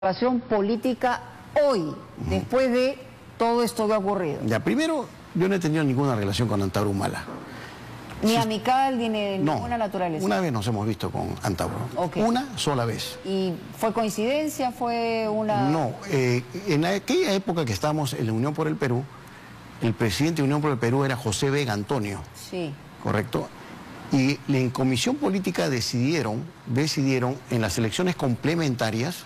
Situación política hoy, después de todo esto que ha ocurrido? Ya, primero, yo no he tenido ninguna relación con Antauro Humala. Ni amical, ni de ninguna naturaleza. Una vez nos hemos visto con Antauro. Okay. Una sola vez. ¿Y fue coincidencia? ¿Fue una...? No, en aquella época que estábamos en la Unión por el Perú, el presidente de Unión por el Perú era José Vega Antonio. Sí. ¿Correcto? Y en comisión política decidieron en las elecciones complementarias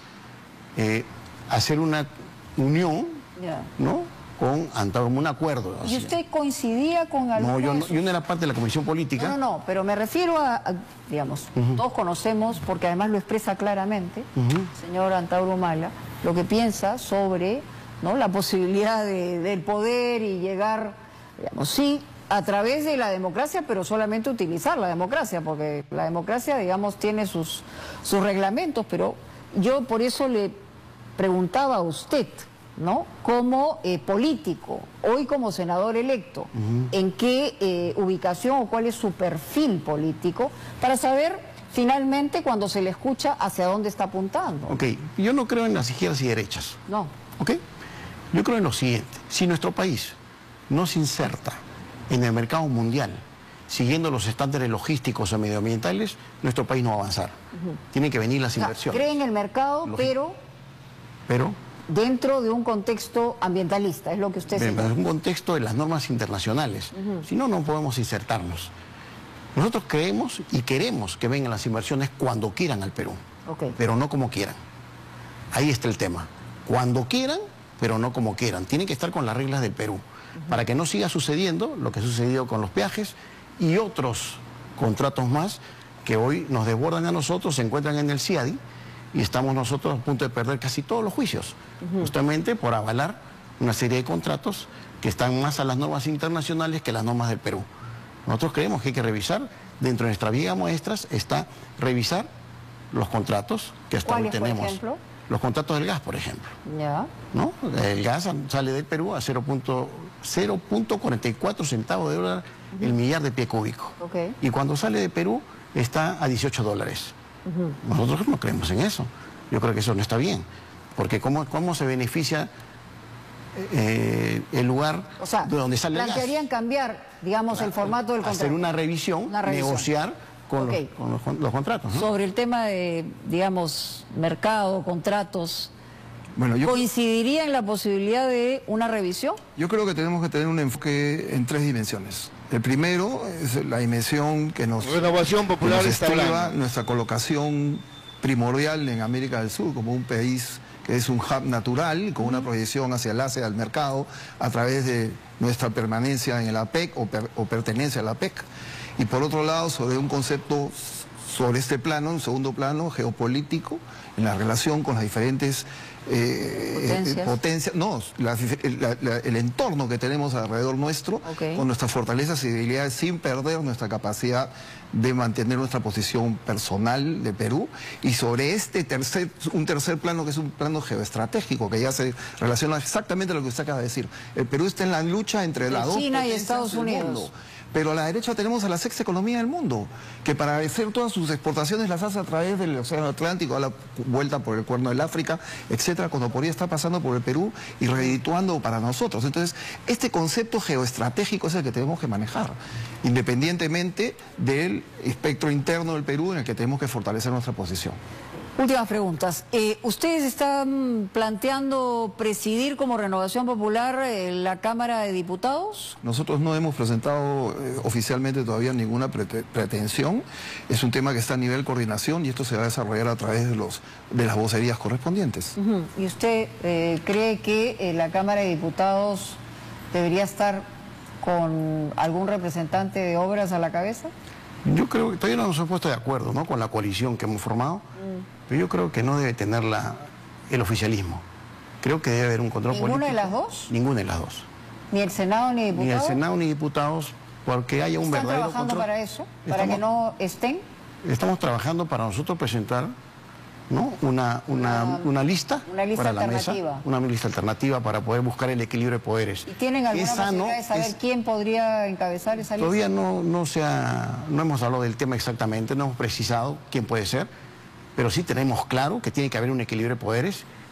hacer una unión, ¿no?, con Antauro, un acuerdo. ¿Y usted coincidía con algunos? No, yo no era parte de la comisión política. No, pero me refiero digamos, todos conocemos, porque además lo expresa claramente, el señor Antauro Humala, lo que piensa sobre, ¿no?, la posibilidad del poder y llegar, digamos, sí, a través de la democracia, pero solamente utilizar la democracia, porque la democracia, digamos, tiene sus reglamentos, pero yo por eso le preguntaba a usted, ¿no?, como político, hoy como senador electo, ¿en qué ubicación o cuál es su perfil político para saber finalmente cuando se le escucha hacia dónde está apuntando? Ok, yo no creo en las izquierdas y derechas. No. Ok, yo creo en lo siguiente: si nuestro país no se inserta en el mercado mundial siguiendo los estándares logísticos o medioambientales, nuestro país no va a avanzar. Tienen que venir las inversiones. Cree en el mercado, pero dentro de un contexto ambientalista, es lo que usted dice. Es un contexto de las normas internacionales. Si no, no podemos insertarnos. Nosotros creemos y queremos que vengan las inversiones cuando quieran al Perú, pero no como quieran. Ahí está el tema. Cuando quieran, pero no como quieran. Tienen que estar con las reglas del Perú, para que no siga sucediendo lo que ha sucedido con los peajes y otros contratos más que hoy nos desbordan a nosotros, se encuentran en el CIADI, y estamos nosotros a punto de perder casi todos los juicios, justamente por avalar una serie de contratos que están más a las normas internacionales que las normas del Perú. Nosotros creemos que hay que revisar, dentro de nuestra vía muestras está revisar los contratos que hasta hoy tenemos. ¿Por ejemplo? Los contratos del gas, por ejemplo. Ya. ¿No? El gas sale del Perú a 0.44 centavos de dólar el millar de pie cúbico. Y cuando sale de Perú está a $18. Nosotros no creemos en eso. Yo creo que eso no está bien, porque ¿cómo se beneficia el lugar de donde sale el gas? Plantearían cambiar, digamos, el formato del contrato. Hacer una revisión, negociar con los contratos, ¿no? Sobre el tema de, digamos, mercado, contratos, bueno, ¿coincidiría en la posibilidad de una revisión? Yo creo que tenemos que tener un enfoque en tres dimensiones. El primero es la dimensión que nos... Renovación Popular está estriba nuestra colocación primordial en América del Sur como un país que es un hub natural, con una proyección hacia el Asia, al mercado, a través de nuestra permanencia en el APEC o pertenencia al APEC. Y por otro lado, sobre un concepto, sobre este plano, un segundo plano geopolítico, en la relación con las diferentes potencias, el entorno que tenemos alrededor nuestro, con nuestras fortalezas y debilidades, sin perder nuestra capacidad de mantener nuestra posición personal de Perú. Y sobre un tercer plano, que es un plano geoestratégico, que ya se relaciona exactamente a lo que usted acaba de decir. El Perú está en la lucha entre las dos China y potencias Estados del Unidos. mundo. Pero a la derecha tenemos a la sexta economía del mundo, que para hacer todas sus exportaciones las hace a través del Océano Atlántico, a la vuelta por el Cuerno del África, etcétera, cuando podría estar pasando por el Perú y redituando para nosotros. Entonces, este concepto geoestratégico es el que tenemos que manejar, independientemente del espectro interno del Perú en el que tenemos que fortalecer nuestra posición. Últimas preguntas. ¿Ustedes están planteando presidir como Renovación Popular la Cámara de Diputados? Nosotros no hemos presentado oficialmente todavía ninguna pretensión. Es un tema que está a nivel coordinación y esto se va a desarrollar a través de las vocerías correspondientes. ¿Y usted cree que la Cámara de Diputados debería estar con algún representante de obras a la cabeza? Yo creo que todavía no nos hemos puesto de acuerdo, ¿no?, con la coalición que hemos formado, pero yo creo que no debe tener el oficialismo. Creo que debe haber un control político. ¿Ninguna de las dos? Ninguna de las dos. ¿Ni el Senado ni diputados? Ni el Senado ni diputados, porque haya un verdadero control. ¿Están trabajando para eso? ¿Para que no estén? Estamos trabajando para nosotros presentar, ¿no?, una lista para la mesa, una lista alternativa para poder buscar el equilibrio de poderes. ¿Y tienen alguna posibilidad de saber quién podría encabezar esa lista? Todavía no hemos hablado del tema exactamente, no hemos precisado quién puede ser, pero sí tenemos claro que tiene que haber un equilibrio de poderes